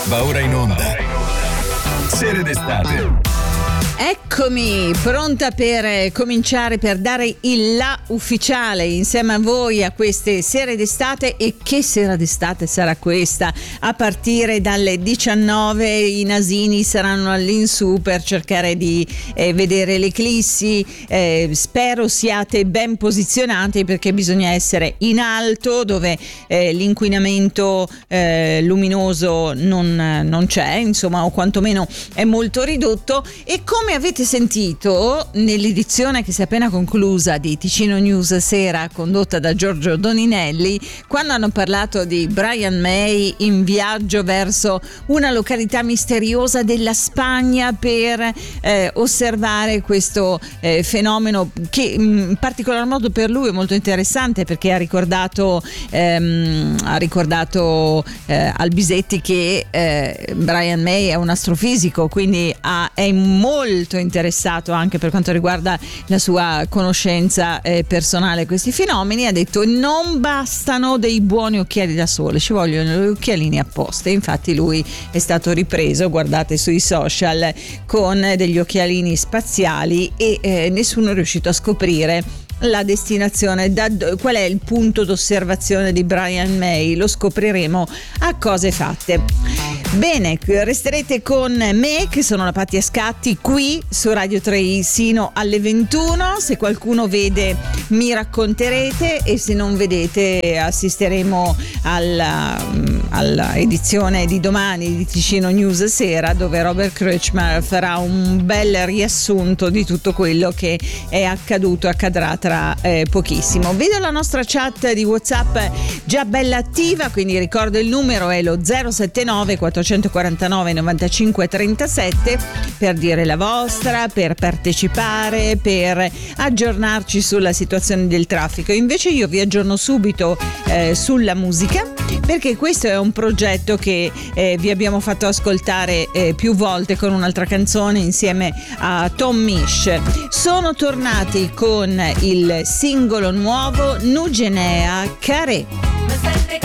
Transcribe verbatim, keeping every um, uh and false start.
Va ora in onda Serie d'estate. Eccomi, pronta per cominciare, per dare il là ufficiale insieme a voi a queste sere d'estate. E che sera d'estate sarà questa? A partire dalle diciannove i nasini saranno all'insù per cercare di eh, vedere l'eclissi. Eh, spero siate ben posizionati, perché bisogna essere in alto dove eh, l'inquinamento eh, luminoso non, non c'è, insomma, o quantomeno è molto ridotto. E come Come avete sentito nell'edizione che si è appena conclusa di Ticino News Sera, condotta da Giorgio Doninelli, quando hanno parlato di Brian May in viaggio verso una località misteriosa della Spagna per eh, osservare questo eh, fenomeno che in particolar modo per lui è molto interessante, perché ha ricordato ehm, ha ricordato eh, Albisetti che eh, Brian May è un astrofisico, quindi ha, è molto molto interessato anche per quanto riguarda la sua conoscenza eh, personale a questi fenomeni. Ha detto: non bastano dei buoni occhiali da sole, ci vogliono gli occhialini apposta. Infatti lui è stato ripreso, guardate sui social, con degli occhialini spaziali e eh, nessuno è riuscito a scoprire la destinazione, da, qual è il punto d'osservazione di Brian May. Lo scopriremo a cose fatte. Bene, resterete con me, che sono la Patti Ascatti, qui su Radio tre sino alle ventuno. Se qualcuno vede mi racconterete, e se non vedete assisteremo alla, alla edizione di domani di Ticino News Sera, dove Robert Kreutzmann farà un bel riassunto di tutto quello che è accaduto, accadrà tra eh, pochissimo. Vedo la nostra chat di WhatsApp già bella attiva, quindi ricordo il numero è lo zero sette nove quattrocentoquarantanove novantacinque trentasette per dire la vostra, per partecipare, per aggiornarci sulla situazione del traffico. Invece io vi aggiorno subito eh, sulla musica, perché questo è un progetto che eh, vi abbiamo fatto ascoltare eh, più volte con un'altra canzone insieme a Tom Misch. Sono tornati con il singolo nuovo Nugenea Carré.